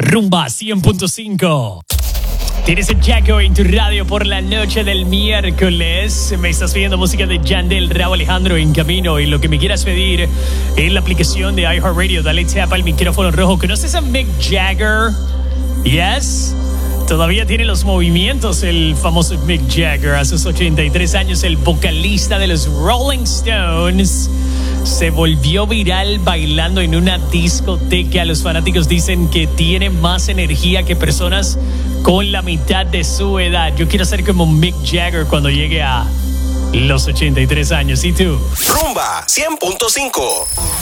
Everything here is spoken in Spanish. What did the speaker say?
Rumba 100.5. Tienes el Jagger en tu radio por la noche del miércoles. Me estás pidiendo música de Yandel, Rauw Alejandro en camino. Y lo que me quieras pedir en la aplicación de iHeartRadio, dale tap al micrófono rojo. ¿Conoces a Mick Jagger? Yes. Todavía tiene los movimientos el famoso Mick Jagger. A sus 83 años, el vocalista de los Rolling Stones se volvió viral bailando en una discoteca. Los fanáticos dicen que tiene más energía que personas con la mitad de su edad. Yo quiero ser como Mick Jagger cuando llegue a los 83 años. ¿Y tú? Rumba 100.5.